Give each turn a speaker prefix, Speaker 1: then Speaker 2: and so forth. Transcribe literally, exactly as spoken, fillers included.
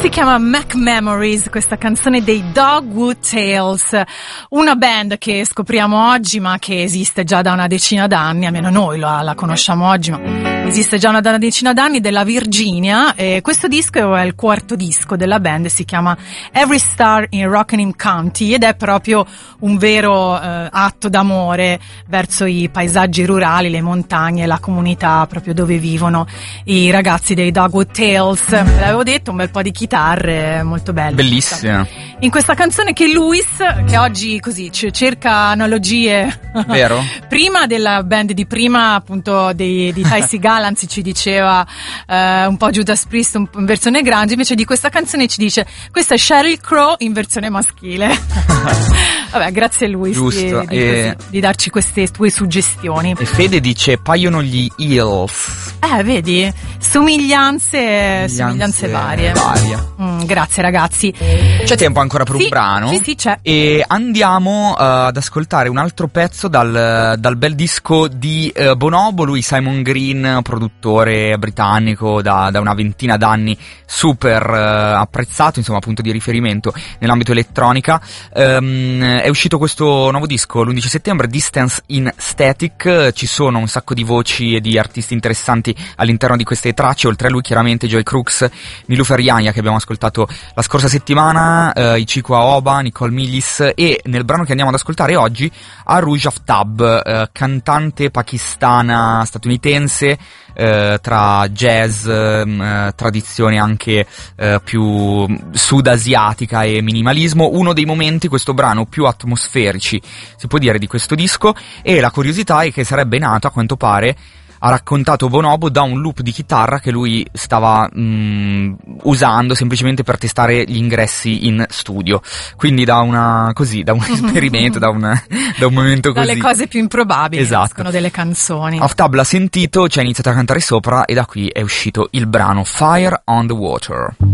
Speaker 1: Si chiama Mac Memories, questa canzone dei Dogwood Tales, una band che scopriamo oggi ma che esiste già da una decina d'anni, almeno noi la, la conosciamo oggi, ma esiste già da una decina d'anni, della Virginia, e questo disco è il quarto disco della band, si chiama Every Star in Rockingham County ed è proprio un vero eh, atto d'amore verso i paesaggi rurali, le montagne, la comunità proprio dove vivono i ragazzi dei Dogwood Tales. Ve l'avevo detto, un bel po' di chitarre, molto bello.
Speaker 2: Bellissima.
Speaker 1: In questa canzone che Louis, che oggi così c- cerca analogie,
Speaker 2: vero?
Speaker 1: Prima della band di prima, appunto dei, di Ty Segall, anzi ci diceva eh, un po' Judas Priest un, in versione grunge, invece di questa canzone ci dice questa è Sheryl Crow in versione maschile. Vabbè, grazie Louis di, di,
Speaker 2: e...
Speaker 1: così, di darci queste tue suggestioni.
Speaker 2: E Fede dice paiono gli Eels.
Speaker 1: Eh, vedi? Somiglianze, somiglianze, somiglianze varie.
Speaker 2: varie.
Speaker 1: Mm, grazie ragazzi.
Speaker 2: C'è tempo ancora per
Speaker 1: sì,
Speaker 2: un brano?
Speaker 1: Sì, sì, c'è.
Speaker 2: E andiamo uh, ad ascoltare un altro pezzo dal, dal bel disco di uh, Bonobo, lui Simon Green, produttore britannico da, da una ventina d'anni, super uh, apprezzato, insomma punto di riferimento nell'ambito elettronica. Um, è uscito questo nuovo disco l'undici settembre, Distance in Static, ci sono un sacco di voci e di artisti interessanti all'interno di queste tracce, oltre a lui chiaramente Joy Crooks, Niloufer Yanya che abbiamo ascoltato la scorsa settimana, uh, Ichiko Aoba, Nicole Millis, e nel brano che andiamo ad ascoltare oggi Arooj Aftab, uh, cantante pakistana statunitense, uh, tra jazz, um, tradizione anche uh, più sud-asiatica e minimalismo. Uno dei momenti, questo brano, più atmosferici si può dire di questo disco, e la curiosità è che sarebbe nato, a quanto pare, ha raccontato Bonobo, da un loop di chitarra che lui stava mh, usando semplicemente per testare gli ingressi in studio, quindi da una così da un esperimento, da, una, da un momento così,
Speaker 1: dalle cose più improbabili,
Speaker 2: esatto,
Speaker 1: escono delle canzoni.
Speaker 2: Aftab l'ha sentito, ci ha iniziato a cantare sopra e da qui è uscito il brano Fire on the Water.